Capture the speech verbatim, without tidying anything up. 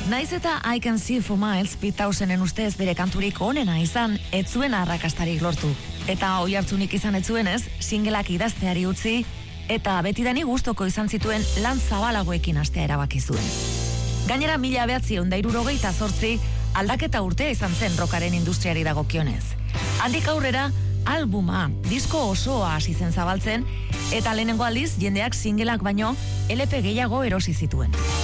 Naiz eta I Can See For Miles Pete Townsenden ustez bere kanturik onena izan, ez zuen arrakastarik lortu. Eta oi hartzunik izan ez zuenez, singelak idazteari utzi, eta betidani gustoko izan zituen lan zabalagoekin hastea erabaki zuen. Gainera mila bederatziehun eta hirurogeita zortzi aldaketa urtea izan zen rockaren industriari dagokionez. Handik aurrera, albuma, disko osoa hasi zen zabaltzen, eta lehenengo aldiz jendeak singelak baino L P gehiago erosi zituen.